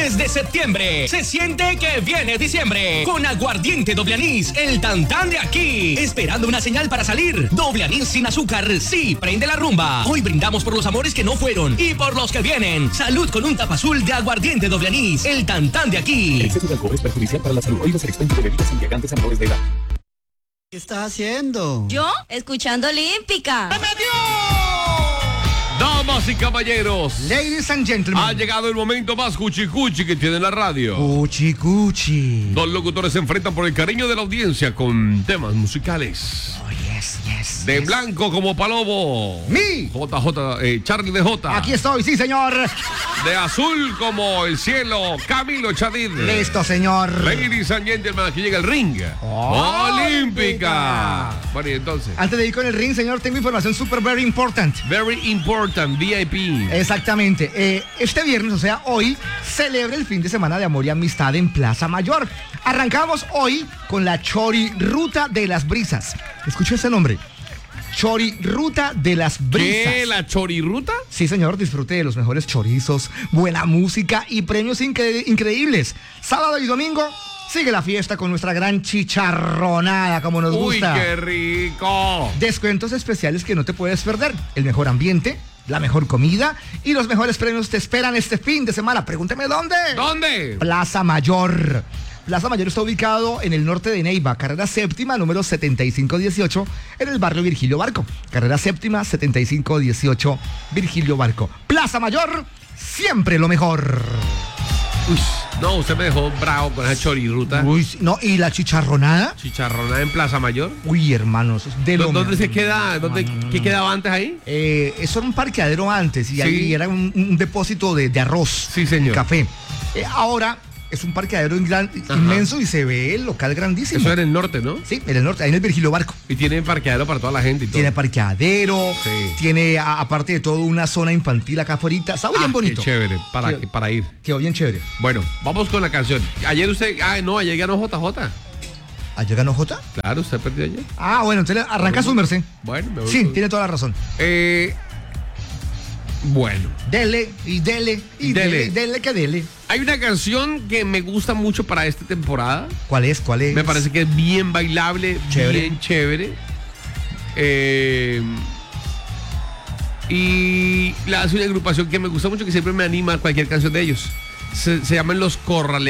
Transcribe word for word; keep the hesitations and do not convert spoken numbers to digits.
mes de septiembre. Se siente que viene diciembre. Con aguardiente doble anís, el tantán de aquí. Esperando una señal para salir. Doble anís sin azúcar, sí, prende la rumba. Hoy brindamos por los amores que no fueron y por los que vienen. Salud con un tapa azul de aguardiente doble anís, el tantán de aquí. El exceso de alcohol es perjudicial para la salud. Oídos el expendio de bebidas embriagantes a menores de edad. ¿Qué estás haciendo? ¿Yo? Escuchando Olímpica. ¡Me metió! Damas y caballeros, Ladies and gentlemen, ha llegado el momento más cuchicuchi que tiene la radio. Cuchi Cuchi. Dos locutores se enfrentan por el cariño de la audiencia con temas musicales. Oh, yes, yes. De yes. blanco como palomo. Mi. J J, eh, Charlie de J. Aquí estoy, sí, señor. De azul como el cielo, Camilo Chadid. Listo, señor. Ladies and gentlemen, aquí llega el ring. Oh, Olímpica. Bueno, y entonces. Antes de ir con el ring, señor, tengo información super very important. Very important, V I P. Exactamente. Eh, este viernes, o sea, hoy, celebra el fin de semana de amor y amistad en Plaza Mayor. Arrancamos hoy con la Chori Ruta de las Brisas. Escucha ese nombre. Chori Ruta de las Brisas. ¿Qué? ¿La chorirruta? Sí, señor, disfrute de los mejores chorizos, buena música y premios incre- increíbles. Sábado y domingo, sigue la fiesta con nuestra gran chicharronada, como nos Uy, gusta. qué rico. Descuentos especiales que no te puedes perder. El mejor ambiente, la mejor comida y los mejores premios te esperan este fin de semana. Pregúnteme dónde. ¿Dónde? Plaza Mayor. Plaza Mayor está ubicado en el norte de Neiva, carrera séptima, número setenta y cinco dieciocho, en el barrio Virgilio Barco. Carrera séptima, setenta y cinco dieciocho, Virgilio Barco. Plaza Mayor, siempre lo mejor. Uy, no, usted me dejó bravo con esa chorirruta. Uy, no, ¿y la chicharronada? Chicharronada en Plaza Mayor. Uy, hermanos, de lo ¿Dónde mejor. se queda? ¿Dónde, No, no, no, ¿Qué no. quedaba antes ahí? Eh, eso era un parqueadero antes y Sí. ahí era un, un depósito de, de arroz. Sí, señor. Y café. Eh, ahora es un parqueadero gran- inmenso y se ve el local grandísimo. Eso era en el norte, ¿no? Sí, en el norte, ahí en el Virgilio Barco. Y tiene parqueadero para toda la gente y todo. Tiene parqueadero, Sí. tiene a- aparte de todo una zona infantil acá afuera. Está bien Ah, bonito. Qué chévere, para, Qué- para ir. Quedó bien chévere. Bueno, vamos con la canción. Ayer usted, ah, no, ayer ganó J J. ¿Allá ganó J? Claro, usted perdió ayer. Ah, bueno, entonces arranca su merced. Bueno, me voy Sí, con- tiene toda la razón. Eh, bueno. Dele y dele y Dele. dele, dele que dele. Hay una canción que me gusta mucho para esta temporada. ¿Cuál es? ¿Cuál es? Me parece que es bien bailable, Chévere. bien chévere. Eh, y la hace una agrupación que me gusta mucho, que siempre me anima a cualquier canción de ellos. Se, se llaman Los Corraleros.